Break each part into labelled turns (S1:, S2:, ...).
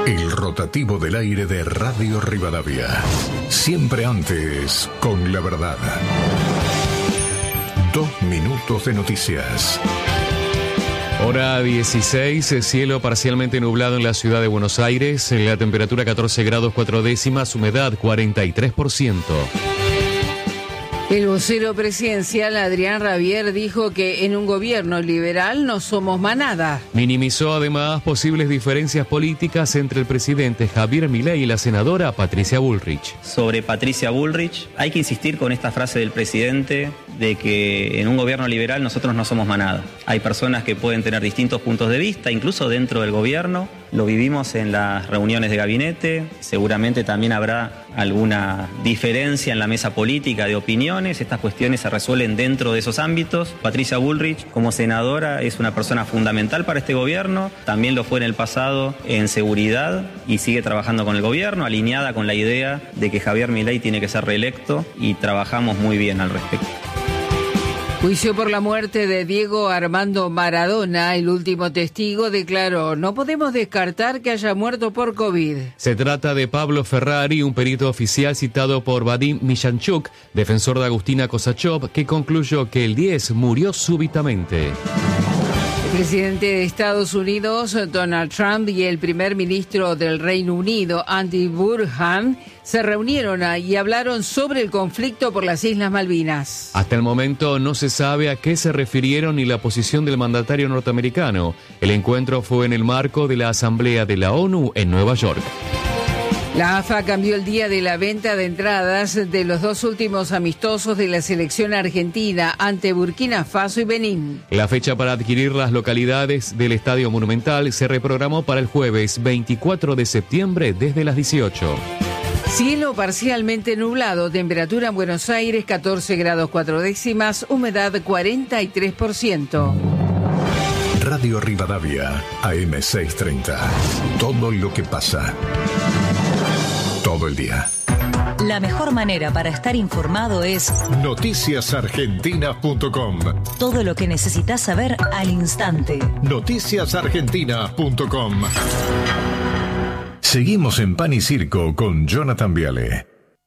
S1: El rotativo del aire de Radio Rivadavia. Siempre antes, con la verdad. 2 minutos de noticias.
S2: Hora 16, cielo parcialmente nublado en la ciudad de Buenos Aires, la temperatura 14 grados 4 décimas, humedad 43%.
S3: El vocero presidencial Adrián Rabier dijo que en un gobierno liberal no somos manada.
S2: Minimizó además posibles diferencias políticas entre el presidente Javier Milei y la senadora Patricia Bullrich.
S4: Sobre Patricia Bullrich, hay que insistir con esta frase del presidente de que en un gobierno liberal nosotros no somos manada. Hay personas que pueden tener distintos puntos de vista, incluso dentro del gobierno. Lo vivimos en las reuniones de gabinete. Seguramente también habrá alguna diferencia en la mesa política de opiniones. Estas cuestiones se resuelven dentro de esos ámbitos. Patricia Bullrich, como senadora, es una persona fundamental para este gobierno. También lo fue en el pasado en seguridad y sigue trabajando con el gobierno, alineada con la idea de que Javier Milei tiene que ser reelecto, y trabajamos muy bien al respecto.
S3: Juicio por la muerte de Diego Armando Maradona. El último testigo declaró: no podemos descartar que haya muerto por COVID.
S2: Se trata de Pablo Ferrari, un perito oficial citado por Vadim Michanchuk, defensor de Agustina Kosachov, que concluyó que el 10 murió súbitamente.
S3: El presidente de Estados Unidos, Donald Trump, y el primer ministro del Reino Unido, Andy Burnham, se reunieron y hablaron sobre el conflicto por las Islas Malvinas.
S2: Hasta el momento no se sabe a qué se refirieron ni la posición del mandatario norteamericano. El encuentro fue en el marco de la Asamblea de la ONU en Nueva York.
S3: La AFA cambió el día de la venta de entradas de los 2 últimos amistosos de la selección argentina ante Burkina Faso y Benín.
S2: La fecha para adquirir las localidades del Estadio Monumental se reprogramó para el jueves 24 de septiembre desde las 18.
S3: Cielo parcialmente nublado, temperatura en Buenos Aires 14 grados 4 décimas, humedad 43%.
S1: Radio Rivadavia, AM630. Todo lo que pasa. Todo el día.
S5: La mejor manera para estar informado es
S1: noticiasargentinas.com.
S5: Todo lo que necesitas saber al instante.
S1: Noticiasargentinas.com. Seguimos en Pan y Circo con Jonathan Viale.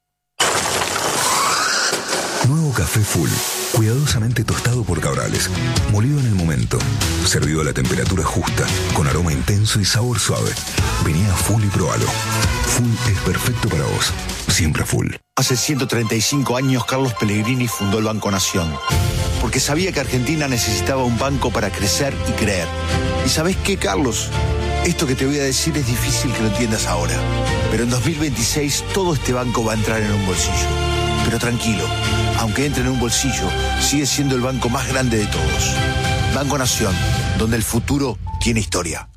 S6: Nuevo café Full, cuidadosamente tostado por Cabrales, molido en el momento, servido a la temperatura justa, con aroma intenso y sabor suave. Vení a Full y probalo. Full es perfecto para vos, siempre Full.
S7: Hace 135 años Carlos Pellegrini fundó el Banco Nación, porque sabía que Argentina necesitaba un banco para crecer y creer. ¿Y sabés qué, Carlos? Esto que te voy a decir es difícil que lo entiendas ahora, pero en 2026 todo este banco va a entrar en un bolsillo. Pero tranquilo, aunque entre en un bolsillo, sigue siendo el banco más grande de todos. Banco Nación, donde el futuro tiene historia.